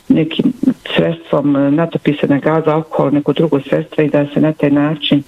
nekim sredstvom natopi se na gaz, alkohol, neko drugo sredstvo i da se na taj način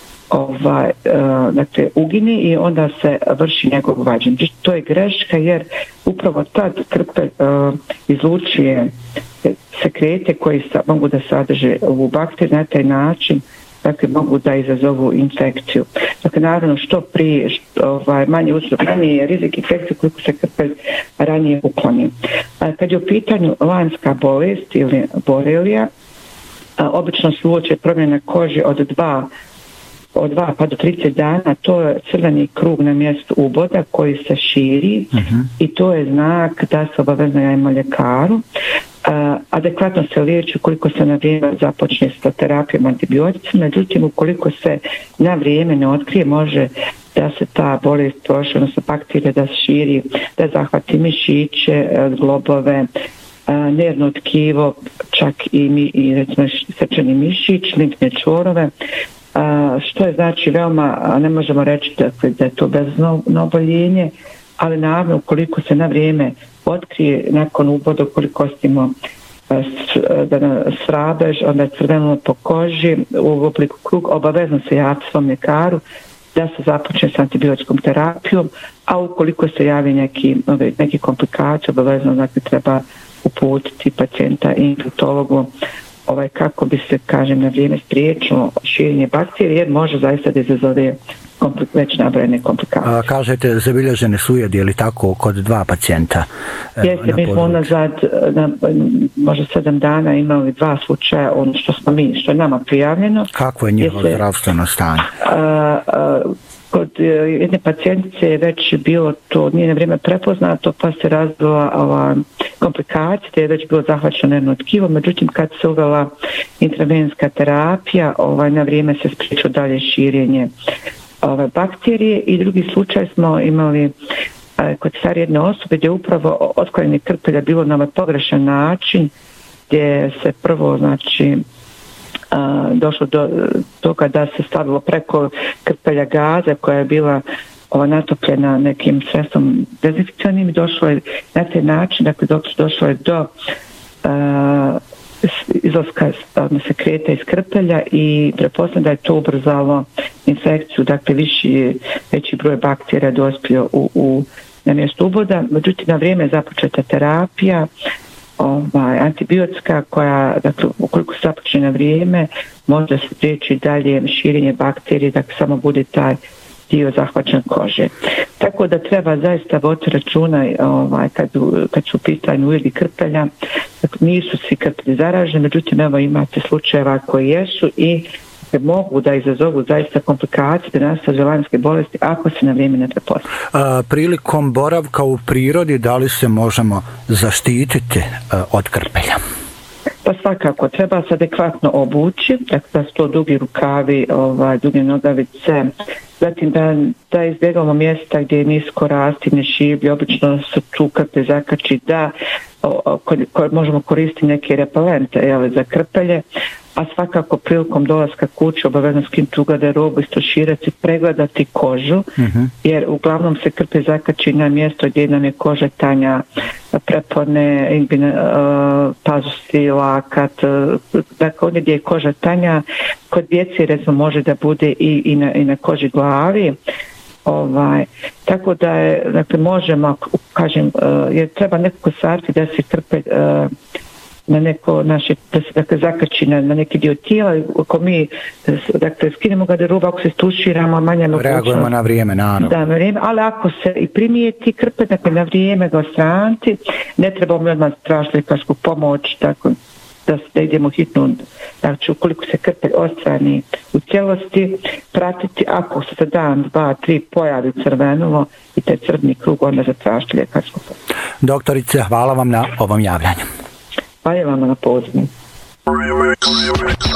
dakle, ugini i onda se vrši njegov vađenje. To je greška jer upravo tad krpelj izlučuje sekrete koji mogu da sadrže ovu bakteriju, na taj način dakle, mogu da izazovu infekciju. Dakle, naravno, što prije, manje je rizik infekcije koliko se krpelj ranije ukloni. Kad je u pitanju Lymeska bolest ili borelija, obično se uoče promjena kože od 2 pa do 30 dana, to je crveni krug na mjestu uboda koji se širi i to je znak da se obavezno javimo ljekaru. Adekvatno se liječi ukoliko se na vrijeme započne sa terapijom antibioticima, međutim ukoliko se na vrijeme ne otkrije, može da se ta bolest prošle, odnosno bakterija da se širi, da zahvati mišiće, zglobove, nervno tkivo, čak i recimo srčani mišić, limfne čvorove, što je znači veoma, ne možemo reći da je to bezbolno oboljenje, ali naravno ukoliko se na vrijeme otkrije nakon uboda, ukoliko ostimo srabež, onda je crveno po koži u obliku krug, obavezno se javiti svom ljekaru da se započne s antibiotičkom terapijom, a ukoliko se javi neki komplikacije, obavezno dakle, treba uputiti pacijenta infektologu kako bi se, kažem, na vrijeme spriječilo širenje bakterije, jer može zaista da izazove već nabrojene komplikacije. Kažete, zabilježene su ujedi, je li tako, kod 2 pacijenta? Jeste, mi smo unazad, možda 7 dana imali 2 slučaja, ono što je nama prijavljeno. Kako je njihovo zdravstveno stanje? Kod jedne pacijentice je već bilo to, nije na vrijeme prepoznato, pa se razvila komplikacija, te je već bilo zahvaćeno nervno tkivo, međutim kad se uvela intravenska terapija, na vrijeme se spriječilo dalje širenje bakterije. I drugi slučaj smo imali kod starije jedne osobe gdje je upravo otklanjanje krpelja bilo na pogrešan način, gdje se prvo došlo do toga da se stavilo preko krpelja gaza koja je bila natopljena nekim sredstvom dezinfekcionim i došlo je na taj način, dakle došlo je do izlaska sekreta iz krpelja i pretpostavljam da je to ubrzalo infekciju, dakle veći broj bakterija dospio na mjestu uboda. Međutim, na vrijeme je započeta terapija antibiotika koja, dakle, ukoliko se započne na vrijeme, može se prijeći dalje širenje bakterije, dakle samo bude taj dio zahvaćen kože. Tako da treba zaista voditi računa kad su u pitanju ujedi krpelja, dakle, nisu svi krpelji zaraženi, međutim evo imate slučajeva koji jesu i mogu da izazovu zaista komplikacije, da nastaju Lymeske bolesti ako se na vrijeme ne prepoznaje. Prilikom boravka u prirodi, da li se možemo zaštititi od krpelja? Pa svakako, treba se adekvatno obući, dakle da su to dugi rukavi, duge nogavice, zatim da izbjegamo mjesta gdje je nisko rasti, šiblje, obično su tu krpe zakači, da možemo koristiti neke repelente za krpelje, a svakako prilikom dolaska kuće obavezno skinuti ugade robu, istuširati, pregledati kožu, jer uglavnom se krpe zakači na mjesto gdje nam je koža tanja, prepone, pazusi, lakat, dakle ovdje gdje je koža tanja, kod djece recimo može da bude i na koži glavi, tako da je, dakle možemo, kažem, jer treba nekako savjeti da se krpe na neko naše, da se dakle zakači na neki dio tijela, ako mi dakle skinemo garderobu, ako se stuširamo, manje reagujemo na vrijeme, naravno. Da, na vrijeme, ali ako se i primijeti krpe, dakle na vrijeme ga odstraniti, ne trebamo odmah tražiti lekarsku pomoć, tako da idemo hitno, znači ukoliko se krpelj odstrani u cijelosti, pratiti, ako se za dan, 2, 3 pojavi crvenilo i taj crveni krug, onda zatražiti lekarsku pomoć. Doktorice, hvala vam na ovom javljanju. Hvala vam na pozivu.